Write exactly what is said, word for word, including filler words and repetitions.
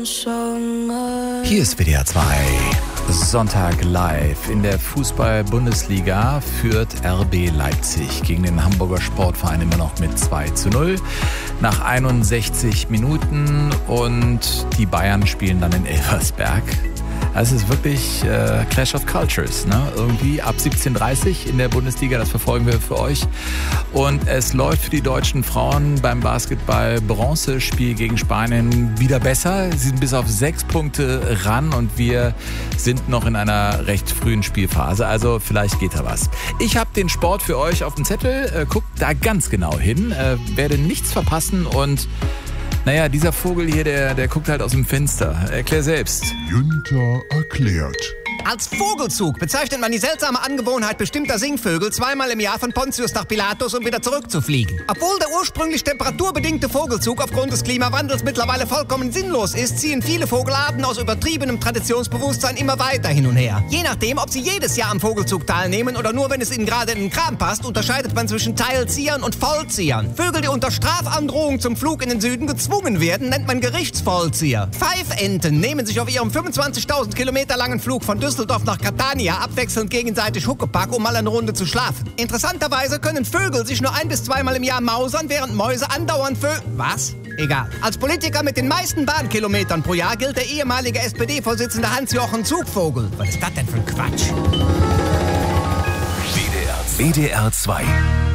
Hier ist W D R zwei. Sonntag live. In der Fußball-Bundesliga führt R B Leipzig gegen den Hamburger Sportverein immer noch mit zwei zu null. Nach einundsechzig Minuten und die Bayern spielen dann in Elversberg. Es ist wirklich äh, Clash of Cultures, ne? Irgendwie ab siebzehn Uhr dreißig in der Bundesliga, das verfolgen wir für euch. Und es läuft für die deutschen Frauen beim Basketball Bronzespiel gegen Spanien wieder besser. Sie sind bis auf sechs Punkte ran und wir sind noch in einer recht frühen Spielphase. Also vielleicht geht da was. Ich habe den Sport für euch auf dem Zettel. Äh, guckt da ganz genau hin. Äh, werde nichts verpassen und naja, dieser Vogel hier, der, der guckt halt aus dem Fenster. Erklär selbst. Günther erklärt. Als Vogelzug bezeichnet man die seltsame Angewohnheit bestimmter Singvögel, zweimal im Jahr von Pontius nach Pilatus, um wieder zurückzufliegen. Obwohl der ursprünglich temperaturbedingte Vogelzug aufgrund des Klimawandels mittlerweile vollkommen sinnlos ist, ziehen viele Vogelarten aus übertriebenem Traditionsbewusstsein immer weiter hin und her. Je nachdem, ob sie jedes Jahr am Vogelzug teilnehmen oder nur, wenn es ihnen gerade in den Kram passt, unterscheidet man zwischen Teilziehern und Vollziehern. Vögel, die unter Strafandrohung zum Flug in den Süden gezwungen werden, nennt man Gerichtsvollzieher. Pfeifenten nehmen sich auf ihrem fünfundzwanzigtausend Kilometer langen Flug von Düsseldorf nach Catania abwechselnd gegenseitig Huckepack, um mal eine Runde zu schlafen. Interessanterweise können Vögel sich nur ein- bis zweimal im Jahr mausern, während Mäuse andauernd Vö... Was? Egal. Als Politiker mit den meisten Bahnkilometern pro Jahr gilt der ehemalige S P D-Vorsitzende Hans-Jochen Zugvogel. Was ist das denn für ein Quatsch? W D R zwei.